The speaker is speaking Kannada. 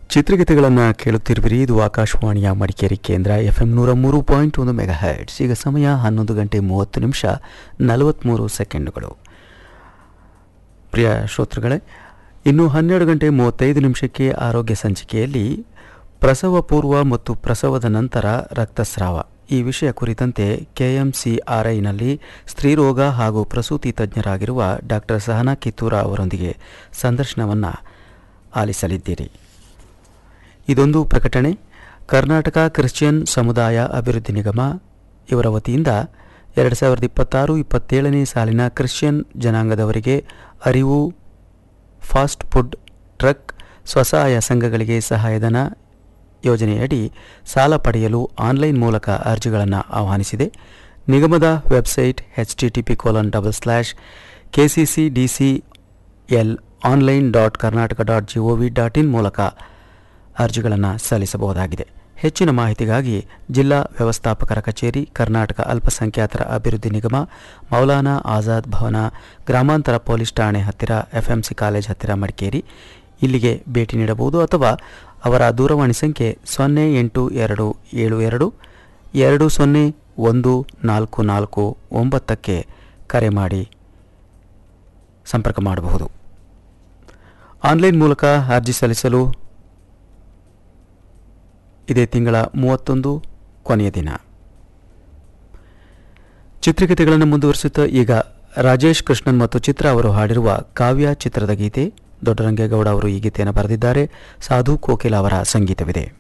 ಚಿತ್ರಗೀತೆಗಳನ್ನು ಕೇಳುತ್ತಿರುವಿರಿ. ಇದು ಆಕಾಶವಾಣಿಯ ಮಡಿಕೇರಿ ಕೇಂದ್ರ FM 103.1 ಮೆಗಾಹರ್ಟ್ಸ್. ಈಗ ಸಮಯ 11:30 ಪ್ರಿಯ ಶ್ರೋತೃಗಳೇ, ಇನ್ನು 12:35 ಆರೋಗ್ಯ ಸಂಚಿಕೆಯಲ್ಲಿ ಪ್ರಸವ ಪೂರ್ವ ಮತ್ತು ಪ್ರಸವದ ನಂತರ ರಕ್ತಸ್ರಾವ ಈ ವಿಷಯ ಕುರಿತಂತೆ KMCRIನಲ್ಲಿ ಸ್ತ್ರೀರೋಗ ಹಾಗೂ ಪ್ರಸೂತಿ ತಜ್ಞರಾಗಿರುವ ಡಾಕ್ಟರ್ ಸಹನಾ ಕಿತ್ತೂರ ಅವರೊಂದಿಗೆ ಸಂದರ್ಶನವನ್ನು ಆಲಿಸಲಿದ್ದೀರಿ. ಇದೊಂದು ಪ್ರಕಟಣೆ. ಕರ್ನಾಟಕ ಕ್ರಿಶ್ಚಿಯನ್ ಸಮುದಾಯ ಅಭಿವೃದ್ಧಿ ನಿಗಮ ಇವರ ವತಿಯಿಂದ 2026-27ನೇ ಸಾಲಿನ ಕ್ರಿಶ್ಚಿಯನ್ ಜನಾಂಗದವರಿಗೆ ಅರಿವು, ಫಾಸ್ಟ್ ಫುಡ್ ಟ್ರಕ್, ಸ್ವಸಹಾಯ ಸಂಘಗಳಿಗೆ ಸಹಾಯಧನ ಯೋಜನೆಯಡಿ ಸಾಲ ಪಡೆಯಲು ಆನ್ಲೈನ್ ಮೂಲಕ ಅರ್ಜಿಗಳನ್ನು ಆಹ್ವಾನಿಸಿದೆ. ನಿಗಮದ ವೆಬ್ಸೈಟ್ http://kccdcl.online.karnataka.gov.in ಮೂಲಕ ಅರ್ಜಿಗಳನ್ನು ಸಲ್ಲಿಸಬಹುದಾಗಿದೆ. ಹೆಚ್ಚಿನ ಮಾಹಿತಿಗಾಗಿ ಜಿಲ್ಲಾ ವ್ಯವಸ್ಥಾಪಕರ ಕಚೇರಿ, ಕರ್ನಾಟಕ ಅಲ್ಪಸಂಖ್ಯಾತರ ಅಭಿವೃದ್ಧಿ ನಿಗಮ, ಮೌಲಾನಾ ಆಜಾದ್ ಭವನ, ಗ್ರಾಮಾಂತರ ಪೊಲೀಸ್ ಠಾಣೆ ಹತ್ತಿರ, FMC ಕಾಲೇಜ್ ಹತ್ತಿರ, ಮಡಿಕೇರಿ ಇಲ್ಲಿಗೆ ಭೇಟಿ ನೀಡಬಹುದು. ಅಥವಾ ಅವರ ದೂರವಾಣಿ ಸಂಖ್ಯೆ 0822201449ಕ್ಕೆ ಕರೆ ಮಾಡಿ ಸಂಪರ್ಕ ಮಾಡಬಹುದು. ಆನ್ಲೈನ್ ಮೂಲಕ ಅರ್ಜಿ ಸಲ್ಲಿಸಲು ಇದೇ ತಿಂಗಳ 31 ಕೊನೆಯ ದಿನ. ಚಿತ್ರಗೀತೆಗಳನ್ನು ಮುಂದುವರಿಸುತ್ತಾ ಈಗ ರಾಜೇಶ್ ಕೃಷ್ಣನ್ ಮತ್ತು ಚಿತ್ರ ಅವರು ಹಾಡಿರುವ ಕಾವ್ಯ ಚಿತ್ರದ ಗೀತೆ. ದೊಡ್ಡರಂಗೇಗೌಡ ಅವರು ಈ ಗೀತೆಯನ್ನು ಬರೆದಿದ್ದಾರೆ. ಸಾಧು ಕೋಕಿಲ ಅವರ ಸಂಗೀತವಿದೆ.